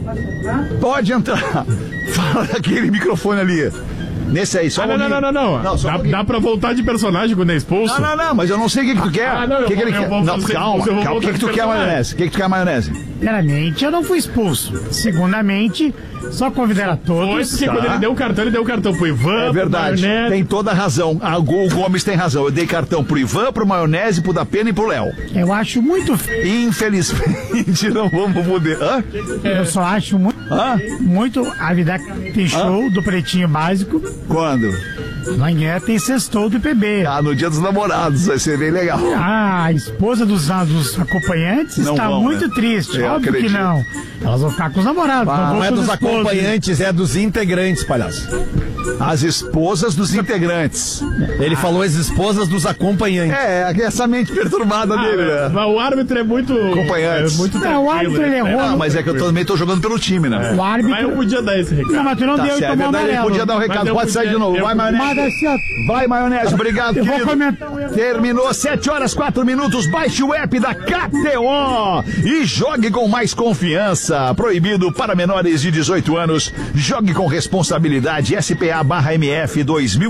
Pode entrar. Fala daquele microfone ali. Nesse aí, só não. Dá pra voltar de personagem quando é expulso? Não, mas eu não sei o que tu quer. O que ele quer? Não, calma. O que tu quer, maionese? O que tu quer, maionese? Primeiramente, eu não fui expulso. Segundamente, só convidar a todos. Foi porque quando ele deu cartão pro Ivan. É verdade, tem toda a razão. O Gomes tem razão. Eu dei cartão pro Ivan, pro Maionese, pro Dapena e pro Léo. Eu acho muito... Infelizmente, não vamos poder. Eu só acho muito... A vida tem show do Pretinho Básico. Quando? Amanhã tem sextou do PB. No dia dos namorados, vai ser bem legal. A esposa dos acompanhantes não está muito triste. Óbvio que não. Elas vão ficar com os namorados. Não é dos acompanhantes, é dos integrantes, palhaço. As esposas dos integrantes. Ele falou as esposas dos acompanhantes. Essa mente perturbada dele, né? Mas o árbitro é muito... Acompanhantes. O árbitro, ele errou. Mas é que eu também tô jogando pelo time, né? O árbitro... Mas eu podia dar esse recado. Não, mas tu não deu e tomou amarelo. Ele podia dar um recado. Pode sair de novo. Vai, Maionese. Vai, Maionese. Obrigado, querido. Vou comentar. Terminou 7h04. Baixe o app da KTO e jogue com mais confiança. Proibido para menores de 18 anos. Jogue com responsabilidade. SPA/MF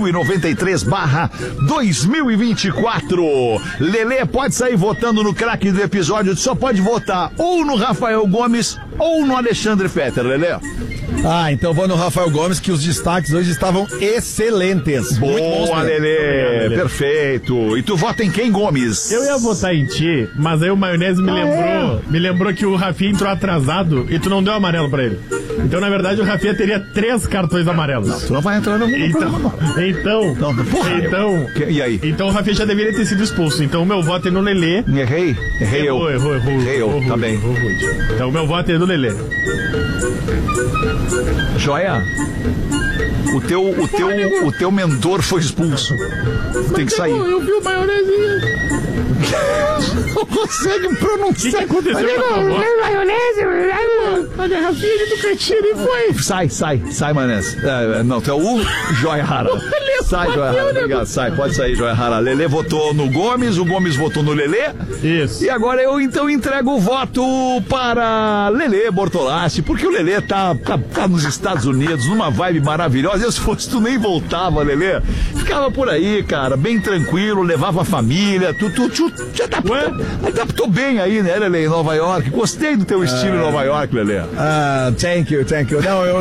2093/2024. Lelê pode sair votando no craque do episódio. Só pode votar ou no Rafael Gomes ou no Alexandre Fetter, Lelê. Então vou no Rafael Gomes, que os destaques hoje estavam excelentes. Boa, Lelê. Perfeito. E tu vota em quem, Gomes? Eu ia votar em ti, mas aí o Maionese me lembrou que o Rafinha entrou atrasado e tu não deu amarelo pra ele. Então, na verdade, o Rafinha teria 3 cartões amarelos. Tu não vai entrar no programa. Então. E aí? Então o Rafinha já deveria ter sido expulso. Então o meu voto é no Lelê. Errei eu. Errou. Tá bem. Então o meu voto é no Lelê. Joia, o teu mentor foi expulso. Tem que sair. Eu vi o Maionese. Não consegue pronunciar. O que aconteceu com a tua voz? Maionese. A garrafinha do cantinho e foi. Sai, Maionese. Não, tu é o Joia Rara. Sai, Joia Rara. Obrigado. Sai, pode sair, Joia Rara. Lelê votou no Gomes, o Gomes votou no Lelê. Isso. E agora eu então entrego o voto para Lelê Bortolassi, porque o Lelê tá nos Estados Unidos, numa vibe maravilhosa. Eu, se fosse tu, nem voltava, Lelê. Ficava por aí, cara, bem tranquilo, levava a família. Tu já adaptou bem aí, né, Lelê, em Nova York. Gostei do teu estilo em Nova York, Lelê. Thank you. Não, eu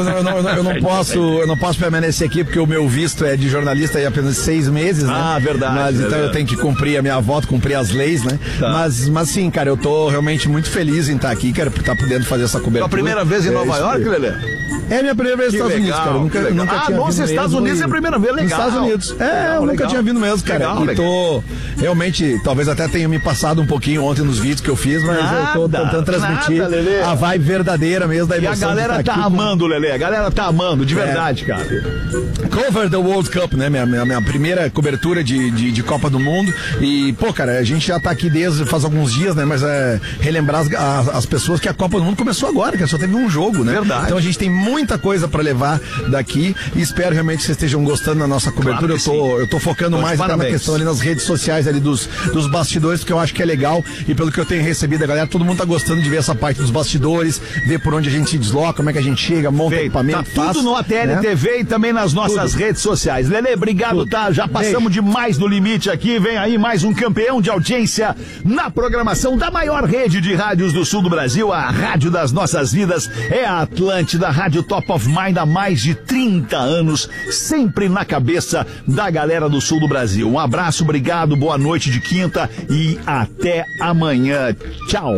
não posso permanecer aqui porque o meu visto é de jornalista e apenas 6 meses, né? Verdade. Mas então eu tenho que cumprir a minha volta, cumprir as leis, né? Tá. Mas sim, cara, eu tô realmente muito feliz em estar aqui, cara, por estar podendo fazer essa cobertura. A primeira vez em Nova York, Lelê? É a minha primeira vez nos Estados Unidos, cara. Nunca tinha nos Estados Unidos é a primeira vez, legal. Nos Estados Unidos. Eu nunca tinha vindo mesmo, cara. E tô realmente, talvez até tenha me passado um pouquinho ontem nos vídeos que eu fiz, mas eu tô tentando transmitir a vibe verdadeira mesmo da emoção. E a galera tá amando, Lelê. A galera tá amando, de verdade, cara. Cover the World Cup, né? Minha primeira cobertura de Copa do Mundo. E, pô, cara, a gente já tá aqui desde faz alguns dias, né? Mas relembrar as pessoas que a Copa do Mundo começou agora, que só teve um jogo, né? Verdade. Então a gente tem muita coisa pra levar daqui e espero realmente que vocês estejam gostando da nossa cobertura. Claro eu tô focando mais na questão ali nas redes sociais ali dos bastidores, porque eu acho que é legal e pelo que eu tenho recebido da galera, todo mundo tá gostando de ver essa parte dos bastidores, ver por onde a gente se desloca, como é que a gente chega, monta equipamento, tá tudo no ATL TV e também nas nossas redes sociais. Lelê, obrigado, tá? Já passamos demais do limite aqui, vem aí mais um campeão de audiência na programação da maior rede de rádios do sul do Brasil, a rádio das nossas vidas, é a Atlântida, rádio Top of Mind há mais de 30 anos, sempre na cabeça da galera do sul do Brasil. Um abraço, obrigado, boa noite de quinta e até amanhã. Tchau.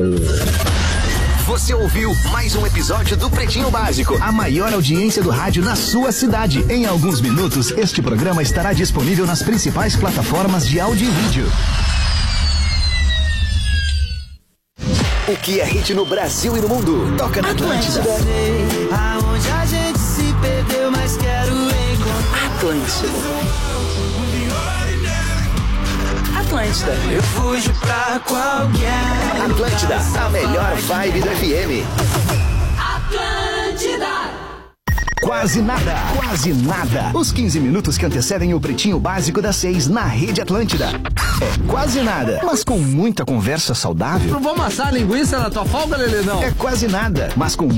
Você ouviu mais um episódio do Pretinho Básico, a maior audiência do rádio na sua cidade. Em alguns minutos, este programa estará disponível nas principais plataformas de áudio e vídeo. O que é hit no Brasil e no mundo? Toca na Atlântida. Aonde a gente se perdeu, mas quero encontrar. Atlântida. Eu fujo pra qualquer. Atlântida, a melhor vibe do FM. Atlântida. Quase nada. Os 15 minutos que antecedem o Pretinho Básico das 6 na Rede Atlântida. É quase nada, mas com muita conversa saudável. Não vou amassar a linguiça na tua folga, Lelê, não. É quase nada, mas com